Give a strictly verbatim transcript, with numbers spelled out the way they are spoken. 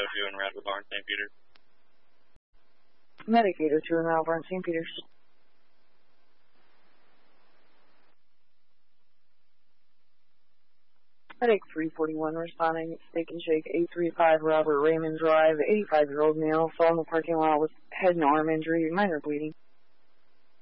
two in Radwood Barn, Saint Peter. Medic eight oh two in Radwood Barn, Saint Peter's. Medic three forty-one responding, Steak and Shake eight three five Robert Raymond Drive, eighty-five-year-old male, fell in the parking lot with head and arm injury, minor bleeding.